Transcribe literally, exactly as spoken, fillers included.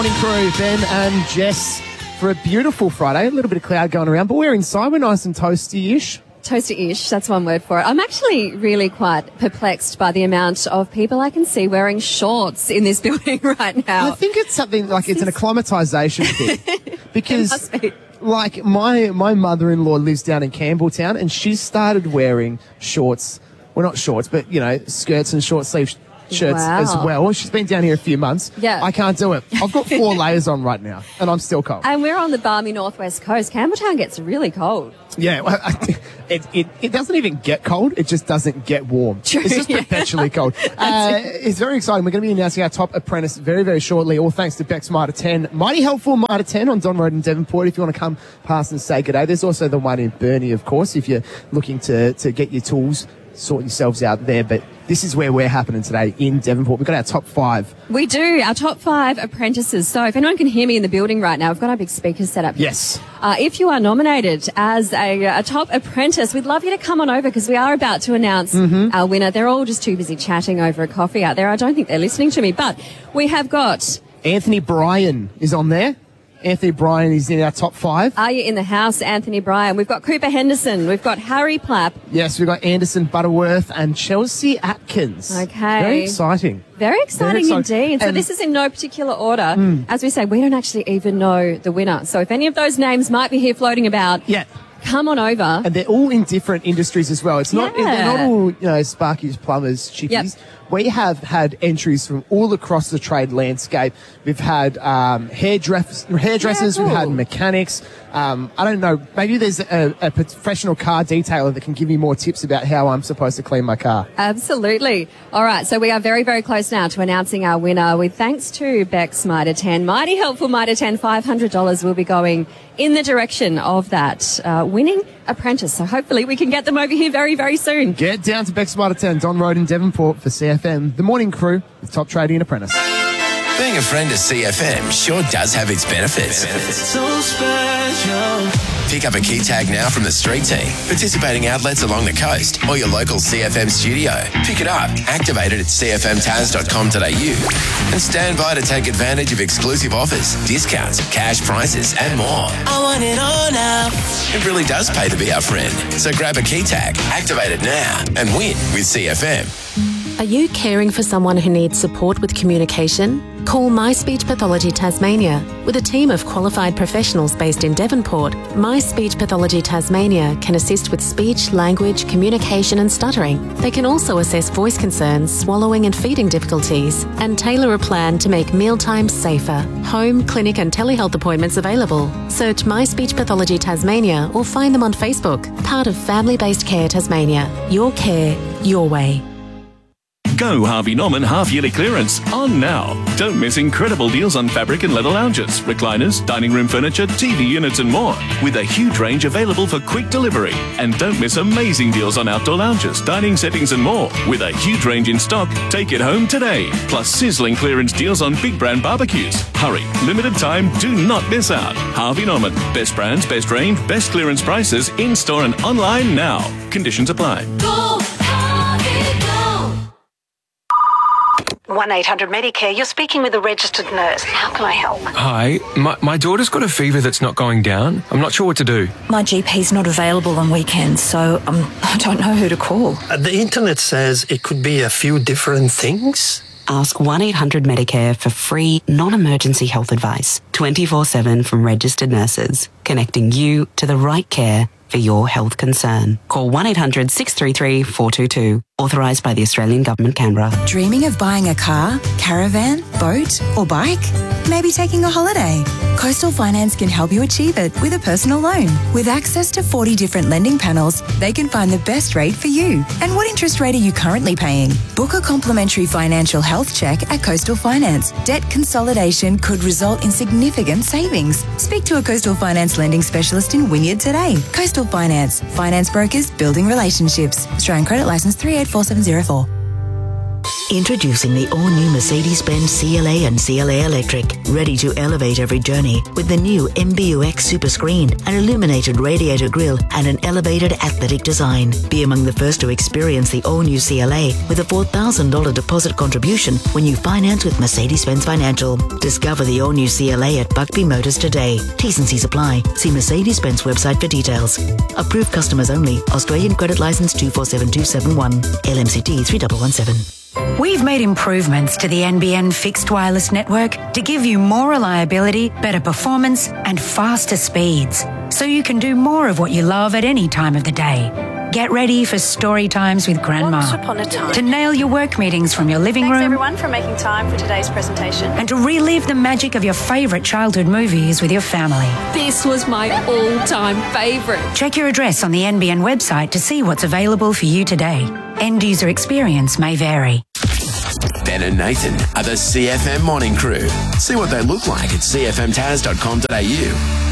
Morning crew, Ben and Jess, for a beautiful Friday. A little bit of cloud going around, but we're inside. We're nice and toasty-ish. Toasty-ish, that's one word for it. I'm actually really quite perplexed by the amount of people I can see wearing shorts in this building right now. I think it's something like it's an acclimatisation thing. Because, It must be. like, my, my mother-in-law lives down in Campbelltown, and she started wearing shorts. Well, not shorts, but, you know, skirts and short-sleeve shirts Wow. as well. She's been down here a few months. Yeah. I can't do it. I've got four layers on right now, and I'm still cold. And we're on the balmy northwest coast. Campbelltown gets really cold. Yeah, well, I, it, it it doesn't even get cold. It just doesn't get warm. True, It's just yeah. perpetually cold. Uh, it's very exciting. We're going to be announcing our top apprentice very, very shortly, all thanks to Beck's Mitre ten. Mighty helpful Mitre ten on Don Road in Devonport if you want to come past and say good day. There's also the one in Burnie, of course, if you're looking to, to get your tools, sort yourselves out there. But this is where we're happening today in Devonport. We've got our top five. We do, our top five apprentices. So if anyone can hear me in the building right now, we've got our big speakers set up here. Yes. Uh, if you are nominated as a, a top apprentice, we'd love you to come on over because we are about to announce Mm-hmm. our winner. They're all just too busy chatting over a coffee out there. I don't think they're listening to me, but we have got... Anthony Bryan is on there. Anthony Bryan is in our top five. Are you in the house, Anthony Bryan? We've got Cooper Henderson. We've got Harry Plapp. Yes, we've got Anderson Butterworth and Chelsea Atkins. Okay. Very exciting. Very exciting, Very exciting. indeed. So And- this is in no particular order. As we say, we don't actually even know the winner. So if any of those names might be here floating about, Yeah. come on over. And they're all in different industries as well. It's not Yeah. they're not all, you know, Sparkies, plumbers, chickies. Yep. We have had entries from all across the trade landscape. We've had um, hairdress- hairdressers, Yeah, we've had cool. mechanics. Um, I don't know, maybe there's a, a professional car detailer that can give me more tips about how I'm supposed to clean my car. Absolutely. All right, so we are very, very close now to announcing our winner. With thanks to Beck's Mitre ten, mighty helpful Mitre ten, five hundred dollars will be going in the direction of that uh, winning apprentice. So hopefully we can get them over here very, very soon. Get down to Beck's Mitre ten, Don Road in Devonport for C F M, the morning crew with Top Trading Apprentice. Being a friend of C F M sure does have its benefits. So special. Pick up a key tag now from the street team, participating outlets along the coast, or your local C F M studio. Pick it up, activate it at c f m taz dot com dot a u, and stand by to take advantage of exclusive offers, discounts, cash prizes, and more. I want it all now. It really does pay to be our friend. So grab a key tag, activate it now, and win with C F M. Are you caring for someone who needs support with communication? Call My Speech Pathology Tasmania. With a team of qualified professionals based in Devonport, My Speech Pathology Tasmania can assist with speech, language, communication and stuttering. They can also assess voice concerns, swallowing and feeding difficulties, and tailor a plan to make mealtimes safer. Home, clinic and telehealth appointments available. Search My Speech Pathology Tasmania or find them on Facebook. Part of Family Based Care Tasmania. Your care, your way. Go Harvey Norman half-yearly clearance on now. Don't miss incredible deals on fabric and leather lounges, recliners, dining room furniture, T V units and more, with a huge range available for quick delivery. And don't miss amazing deals on outdoor lounges, dining settings and more, with a huge range in stock. Take it home today. Plus sizzling clearance deals on big brand barbecues. Hurry, limited time, do not miss out. Harvey Norman, best brands, best range, best clearance prices, in-store and online now. Conditions apply. Go, Harvey, go. one eight hundred Medicare, you're speaking with a registered nurse. How can I help? Hi, my, my daughter's got a fever that's not going down. I'm not sure what to do. My G P's not available on weekends, so um, I don't know who to call. Uh, the internet says it could be a few different things. Ask one eight hundred Medicare for free, non-emergency health advice, twenty-four seven from registered nurses, connecting you to the right care for your health concern. Call one eight hundred six three three four two two. Authorised by the Australian Government, Canberra. Dreaming of buying a car, caravan, boat or bike? Maybe taking a holiday? Coastal Finance can help you achieve it with a personal loan. With access to forty different lending panels, they can find the best rate for you. And what interest rate are you currently paying? Book a complimentary financial health check at Coastal Finance. Debt consolidation could result in significant savings. Speak to a Coastal Finance lending specialist in Wynyard today. Coastal Finance. Finance brokers building relationships. Australian Credit Licence three eight four seven zero four. Introducing the all-new Mercedes-Benz C L A and C L A Electric, ready to elevate every journey with the new M B U X Super Screen, an illuminated radiator grille and an elevated athletic design. Be among the first to experience the all-new C L A with a four thousand dollars deposit contribution when you finance with Mercedes-Benz Financial. Discover the all-new C L A at Buckby Motors today. T's and C's apply. See Mercedes-Benz website for details. Approved customers only. Australian credit license two four seven two seven one. L M C T three one one seven. We've made improvements to the N B N fixed wireless network to give you more reliability, better performance, and faster speeds, so you can do more of what you love at any time of the day. Get ready for story times with Grandma. Once upon a time. To nail your work meetings from your living Thanks room. everyone for making time for today's presentation. And to relive the magic of your favourite childhood movies with your family. This was my all-time favourite. Check your address on the N B N website to see what's available for you today. End user experience may vary. Ben and Nathan are the C F M morning crew. See what they look like at c f m taz dot com dot a u.